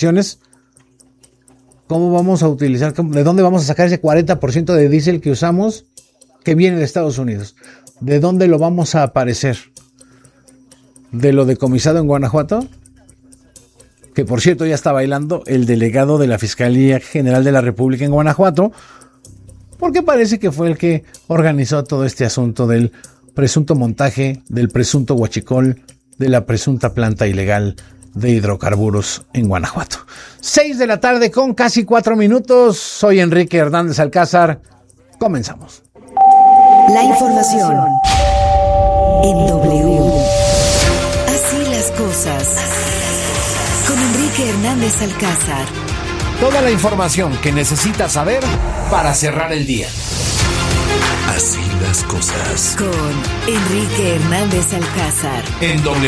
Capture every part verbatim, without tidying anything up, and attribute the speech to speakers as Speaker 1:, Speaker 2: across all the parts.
Speaker 1: exportaciones, ¿cómo vamos a utilizar, de dónde vamos a sacar ese cuarenta por ciento de diésel que usamos que viene de Estados Unidos? ¿De dónde lo vamos a aparecer? ¿De lo decomisado en Guanajuato? Que por cierto ya está bailando el delegado de la Fiscalía General de la República en Guanajuato, porque parece que fue el que organizó todo este asunto del presunto montaje, del presunto huachicol, de la presunta planta ilegal de hidrocarburos en Guanajuato. Seis de la tarde con casi cuatro minutos. Soy Enrique Hernández Alcázar. Comenzamos.
Speaker 2: La información en W. Así las cosas. Con Enrique Hernández Alcázar.
Speaker 3: Toda la información que necesitas saber para cerrar el día.
Speaker 4: Así las cosas.
Speaker 2: Con Enrique Hernández Alcázar.
Speaker 3: En W.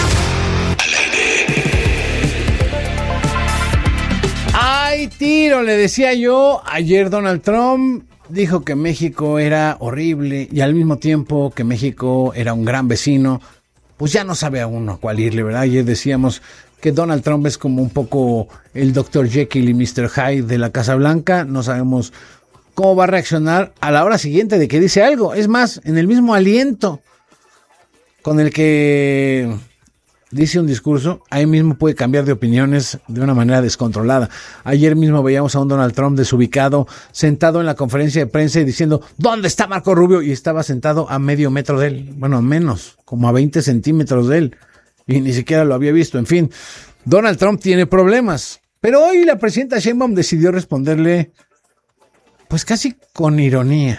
Speaker 1: ¡Ay, tiro! Le decía yo, ayer Donald Trump dijo que México era horrible y al mismo tiempo que México era un gran vecino. Pues ya no sabe a uno a cuál irle, ¿verdad? Ayer decíamos que Donald Trump es como un poco el doctor Jekyll y mister Hyde de la Casa Blanca. No sabemos cómo va a reaccionar a la hora siguiente de que dice algo. Es más, en el mismo aliento con el que dice un discurso, ahí mismo puede cambiar de opiniones de una manera descontrolada. Ayer mismo veíamos a un Donald Trump desubicado, sentado en la conferencia de prensa y diciendo, ¿dónde está Marco Rubio? Y estaba sentado a medio metro de él, bueno, menos, como a veinte centímetros de él, y ni siquiera lo había visto. En fin, Donald Trump tiene problemas, pero hoy la presidenta Sheinbaum decidió responderle, pues casi con ironía,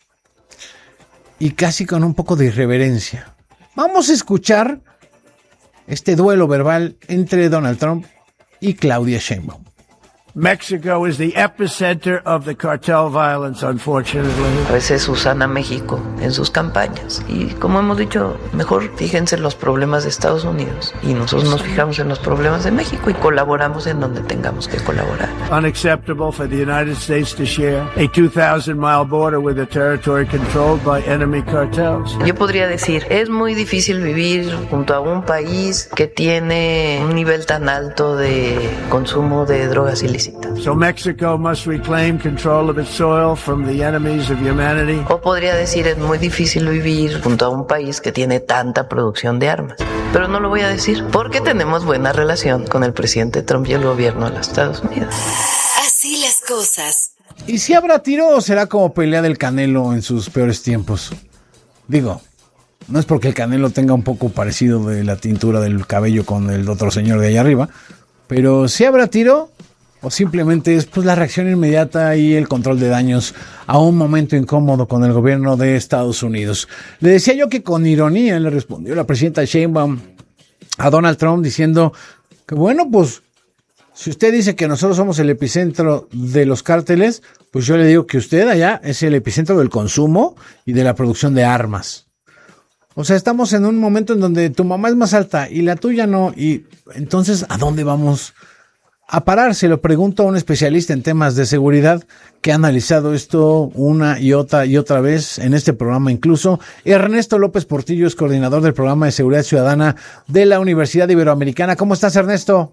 Speaker 1: y casi con un poco de irreverencia. Vamos a escuchar este duelo verbal entre Donald Trump y Claudia Sheinbaum.
Speaker 5: Mexico is the epicenter of the cartel violence, unfortunately.
Speaker 6: A veces usan a México en sus campañas. Y como hemos dicho, mejor fíjense en los problemas de Estados Unidos. Y nosotros nos fijamos en los problemas de México y colaboramos en donde tengamos que colaborar.
Speaker 5: Unacceptable for the United States to share a two thousand mile border with a territory controlled by enemy cartels.
Speaker 6: Yo podría decir, es muy difícil vivir junto a un país que tiene un nivel tan alto de consumo de drogas ilícitas.
Speaker 5: So Mexico must reclaim control of its soil from the enemies of humanity.
Speaker 6: O podría decir, es muy difícil vivir junto a un país que tiene tanta producción de armas. Pero no lo voy a decir porque tenemos buena relación con el presidente Trump y el gobierno de los Estados Unidos.
Speaker 2: Así las cosas.
Speaker 1: ¿Y si habrá tiro o será como pelea del Canelo en sus peores tiempos? Digo, no es porque el Canelo tenga un poco parecido de la tintura del cabello con el otro señor de allá arriba, pero si habrá tiro o simplemente es pues la reacción inmediata y el control de daños a un momento incómodo con el gobierno de Estados Unidos. Le decía yo que con ironía le respondió la presidenta Sheinbaum a Donald Trump diciendo que bueno, pues si usted dice que nosotros somos el epicentro de los cárteles, pues yo le digo que usted allá es el epicentro del consumo y de la producción de armas. O sea, estamos en un momento en donde tu mamá es más alta y la tuya no, y entonces ¿a dónde vamos a parar? Se lo pregunto a un especialista en temas de seguridad que ha analizado esto una y otra y otra vez en este programa incluso. Ernesto López Portillo es coordinador del programa de seguridad ciudadana de la Universidad Iberoamericana. ¿Cómo estás, Ernesto?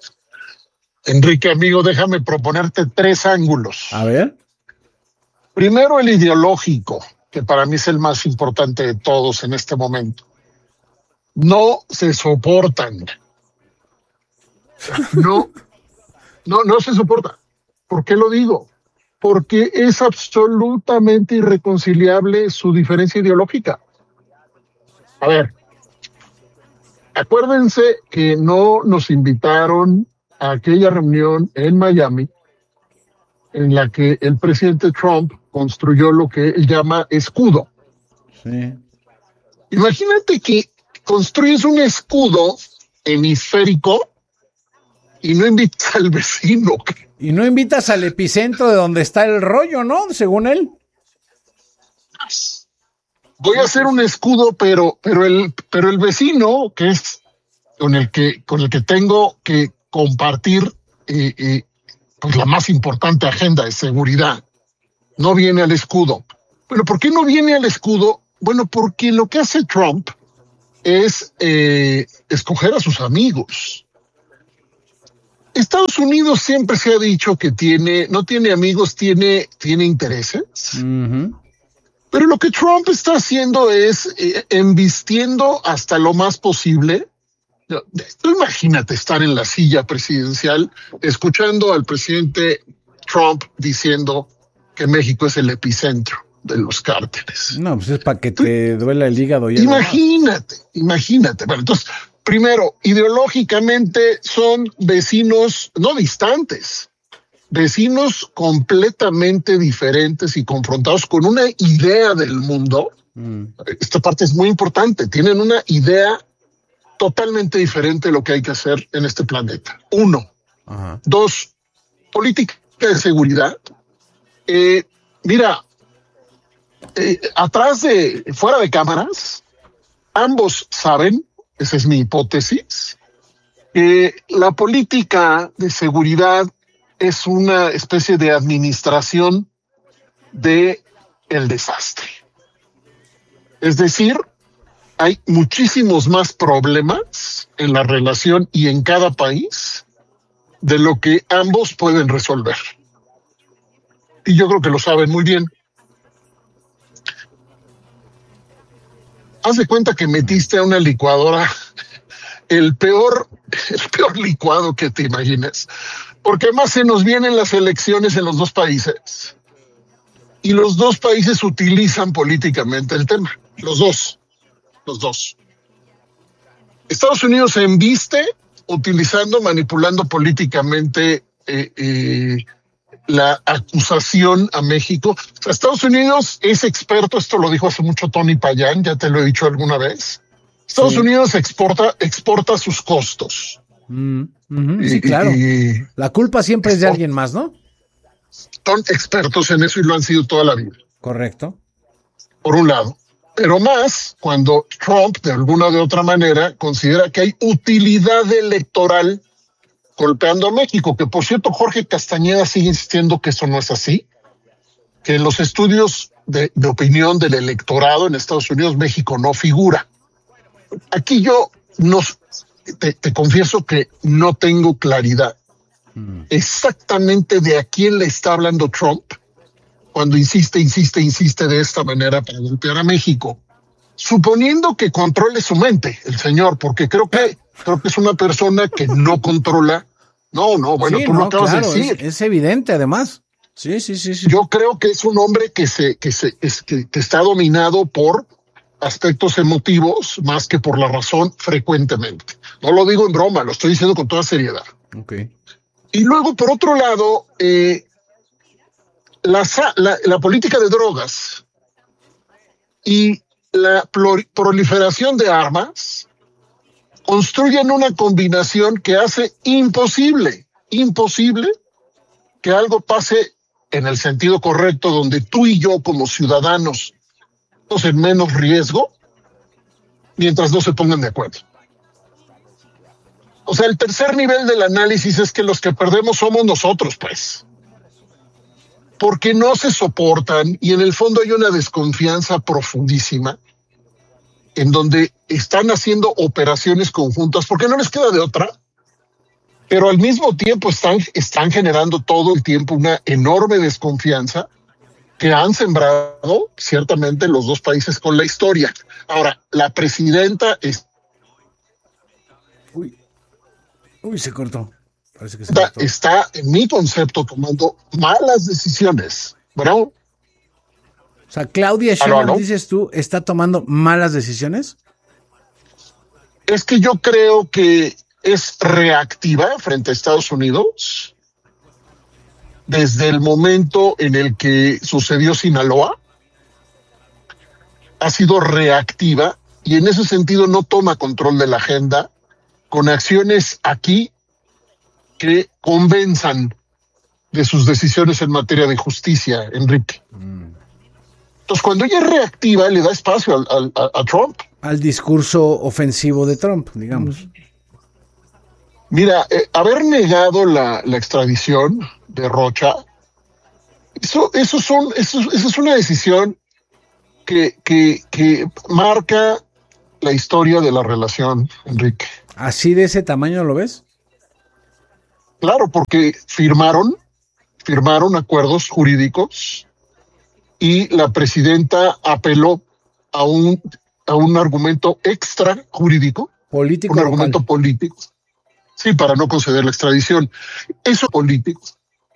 Speaker 7: Enrique, amigo, déjame proponerte tres ángulos.
Speaker 1: A ver.
Speaker 7: Primero, el ideológico, que para mí es el más importante de todos en este momento. No se soportan. No. No, no se soporta. ¿Por qué lo digo? Porque es absolutamente irreconciliable su diferencia ideológica. A ver, acuérdense que no nos invitaron a aquella reunión en Miami en la que el presidente Trump construyó lo que él llama escudo.
Speaker 1: Sí.
Speaker 7: Imagínate que construyes un escudo hemisférico y no invitas al vecino.
Speaker 1: Y no invitas al epicentro de donde está el rollo, ¿no? Según él.
Speaker 7: Voy a hacer un escudo, pero, pero el, pero el vecino, que es con el que, con el que tengo que compartir eh, eh, pues la más importante agenda de seguridad, no viene al escudo. Bueno, ¿por qué no viene al escudo? Bueno, porque lo que hace Trump es eh, escoger a sus amigos. Estados Unidos siempre se ha dicho que tiene, no tiene amigos, tiene, tiene intereses.
Speaker 1: Uh-huh.
Speaker 7: Pero lo que Trump está haciendo es eh, embistiendo hasta lo más posible. Tú imagínate estar en la silla presidencial escuchando al presidente Trump diciendo que México es el epicentro de los cárteles.
Speaker 1: No, pues es para que te duela el hígado. Ya
Speaker 7: imagínate, no. imagínate. Bueno, entonces, primero, ideológicamente son vecinos no distantes, vecinos completamente diferentes y confrontados con una idea del mundo. Mm. Esta parte es muy importante. Tienen una idea totalmente diferente de lo que hay que hacer en este planeta. Uno. Ajá. Dos, política de seguridad. Eh, mira, eh, atrás de, fuera de cámaras, ambos saben, esa es mi hipótesis, que la política de seguridad es una especie de administración de el desastre. Es decir, hay muchísimos más problemas en la relación y en cada país de lo que ambos pueden resolver. Y yo creo que lo saben muy bien. Haz de cuenta que metiste a una licuadora el peor, el peor licuado que te imagines, porque además se nos vienen las elecciones en los dos países y los dos países utilizan políticamente el tema, los dos, los dos. Estados Unidos se embiste utilizando, manipulando políticamente eh, eh, la acusación a México. O sea, Estados Unidos es experto, esto lo dijo hace mucho Tony Payán, ya te lo he dicho alguna vez. Estados sí. Unidos exporta, exporta sus costos.
Speaker 1: Mm, uh-huh, sí, y, claro. Y, la culpa siempre es de alguien más, ¿no?
Speaker 7: Son expertos en eso y lo han sido toda la vida.
Speaker 1: Correcto.
Speaker 7: Por un lado. Pero más cuando Trump, de alguna o de otra manera, considera que hay utilidad electoral golpeando a México, que por cierto Jorge Castañeda sigue insistiendo que eso no es así, que en los estudios de, de opinión del electorado en Estados Unidos México no figura. Aquí yo no, te, te confieso que no tengo claridad mm. exactamente de a quién le está hablando Trump cuando insiste, insiste, insiste de esta manera para golpear a México, suponiendo que controle su mente el señor, porque creo que creo que es una persona que no controla. No, no, bueno, sí, tú no, lo acabas claro, de decir.
Speaker 1: Es, es evidente, además. Sí, sí, sí, sí.
Speaker 7: Yo creo que es un hombre que se, que se, es, que, que está dominado por aspectos emotivos más que por la razón frecuentemente. No lo digo en broma, lo estoy diciendo con toda seriedad.
Speaker 1: Okay.
Speaker 7: Y luego, por otro lado, eh, la, la, la política de drogas y la proliferación de armas construyen una combinación que hace imposible, imposible que algo pase en el sentido correcto, donde tú y yo como ciudadanos estamos en menos riesgo mientras no se pongan de acuerdo. O sea, el tercer nivel del análisis es que los que perdemos somos nosotros, pues. Porque no se soportan y en el fondo hay una desconfianza profundísima en donde están haciendo operaciones conjuntas porque no les queda de otra, pero al mismo tiempo están, están generando todo el tiempo una enorme desconfianza que han sembrado ciertamente los dos países con la historia. Ahora, la presidenta es...
Speaker 1: Uy, Uy se cortó. Parece que se
Speaker 7: está,
Speaker 1: cortó.
Speaker 7: Está, en mi concepto, tomando malas decisiones, ¿verdad?
Speaker 1: O sea, Claudia Sheinbaum, dices tú, ¿está tomando malas decisiones?
Speaker 7: Es que yo creo que es reactiva frente a Estados Unidos desde el momento en el que sucedió Sinaloa. Ha sido reactiva y en ese sentido no toma control de la agenda con acciones aquí que convenzan de sus decisiones en materia de justicia, Enrique. Mm. Entonces, cuando ella es reactiva, le da espacio al, al, a, a Trump.
Speaker 1: Al discurso ofensivo de Trump, digamos.
Speaker 7: Mira, eh, haber negado la, la extradición de Rocha, eso, eso, son, eso, eso es una decisión que, que, que marca la historia de la relación, Enrique.
Speaker 1: ¿Así de ese tamaño lo ves?
Speaker 7: claro, porque firmaron, firmaron acuerdos jurídicos y la presidenta apeló a un, a un argumento extra jurídico,
Speaker 1: político,
Speaker 7: un
Speaker 1: local.
Speaker 7: argumento político, sí, para no conceder la extradición. Eso político.